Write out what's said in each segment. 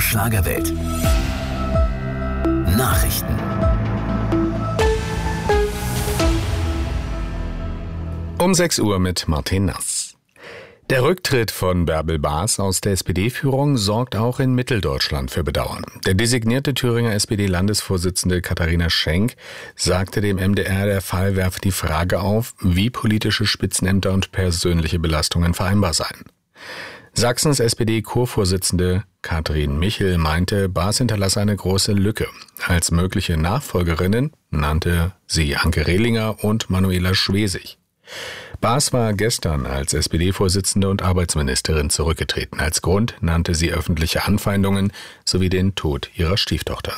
Schlagerwelt. Nachrichten. Um 6 Uhr mit Martin Nass. Der Rücktritt von Bärbel Baas aus der SPD-Führung sorgt auch in Mitteldeutschland für Bedauern. Der designierte Thüringer SPD-Landesvorsitzende Katharina Schenk sagte dem MDR, der Fall werfe die Frage auf, wie politische Spitzenämter und persönliche Belastungen vereinbar seien. Sachsens SPD-Kurvorsitzende Katrin Michel meinte, Baas hinterlasse eine große Lücke. Als mögliche Nachfolgerinnen nannte sie Anke Rehlinger und Manuela Schwesig. Baas war gestern als SPD-Vorsitzende und Arbeitsministerin zurückgetreten. Als Grund nannte sie öffentliche Anfeindungen sowie den Tod ihrer Stieftochter.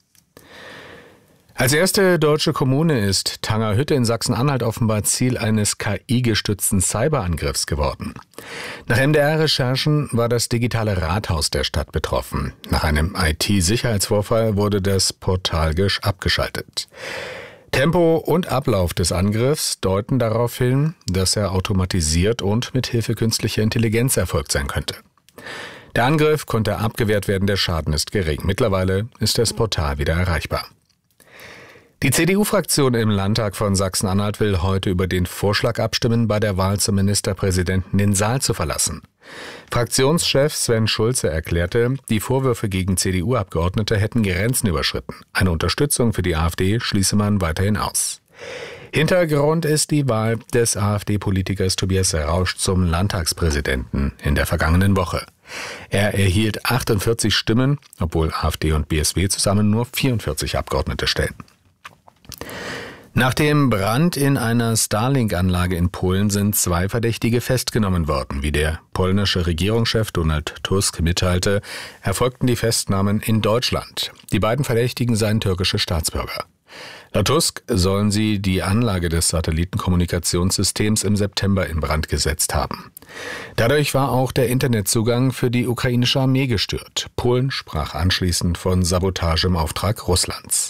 Als erste deutsche Kommune ist Tangerhütte in Sachsen-Anhalt offenbar Ziel eines KI-gestützten Cyberangriffs geworden. Nach MDR-Recherchen war das digitale Rathaus der Stadt betroffen. Nach einem IT-Sicherheitsvorfall wurde das Portal abgeschaltet. Tempo und Ablauf des Angriffs deuten darauf hin, dass er automatisiert und mit Hilfe künstlicher Intelligenz erfolgt sein könnte. Der Angriff konnte abgewehrt werden, der Schaden ist gering. Mittlerweile ist das Portal wieder erreichbar. Die CDU-Fraktion im Landtag von Sachsen-Anhalt will heute über den Vorschlag abstimmen, bei der Wahl zum Ministerpräsidenten den Saal zu verlassen. Fraktionschef Sven Schulze erklärte, die Vorwürfe gegen CDU-Abgeordnete hätten Grenzen überschritten. Eine Unterstützung für die AfD schließe man weiterhin aus. Hintergrund ist die Wahl des AfD-Politikers Tobias Rausch zum Landtagspräsidenten in der vergangenen Woche. Er erhielt 48 Stimmen, obwohl AfD und BSW zusammen nur 44 Abgeordnete stellen. Nach dem Brand in einer Starlink-Anlage in Polen sind 2 Verdächtige festgenommen worden. Wie der polnische Regierungschef Donald Tusk mitteilte, erfolgten die Festnahmen in Deutschland. Die beiden Verdächtigen seien türkische Staatsbürger. Laut Tusk sollen sie die Anlage des Satellitenkommunikationssystems im September in Brand gesetzt haben. Dadurch war auch der Internetzugang für die ukrainische Armee gestört. Polen sprach anschließend von Sabotage im Auftrag Russlands.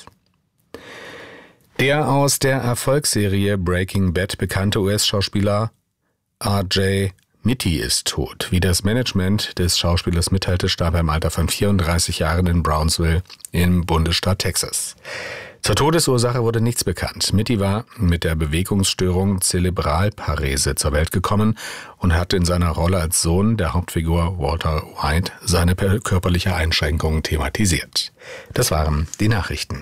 Der aus der Erfolgsserie Breaking Bad bekannte US-Schauspieler R.J. Mitty ist tot. Wie das Management des Schauspielers mitteilte, starb er im Alter von 34 Jahren in Brownsville im Bundesstaat Texas. Zur Todesursache wurde nichts bekannt. Mitty war mit der Bewegungsstörung Zerebralparese zur Welt gekommen und hatte in seiner Rolle als Sohn der Hauptfigur Walter White seine körperliche Einschränkungen thematisiert. Das waren die Nachrichten.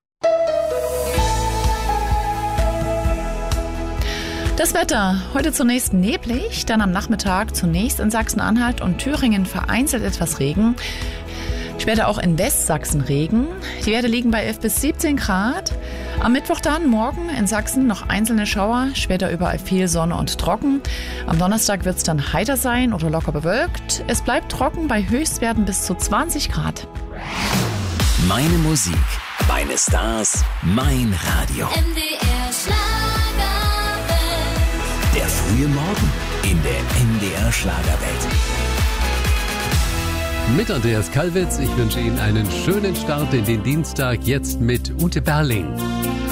Das Wetter. Heute zunächst neblig, dann am Nachmittag zunächst in Sachsen-Anhalt und Thüringen vereinzelt etwas Regen. Später auch in Westsachsen Regen. Die Werte liegen bei 11 bis 17 Grad. Am Mittwoch dann morgen in Sachsen noch einzelne Schauer, später überall viel Sonne und trocken. Am Donnerstag wird es dann heiter sein oder locker bewölkt. Es bleibt trocken bei Höchstwerten bis zu 20 Grad. Meine Musik, meine Stars, mein Radio. MDR Schlagerwelt. Der frühe Morgen in der MDR Schlagerwelt. Mit Andreas Kalwitz, ich wünsche Ihnen einen schönen Start in den Dienstag, jetzt mit Ute Berling.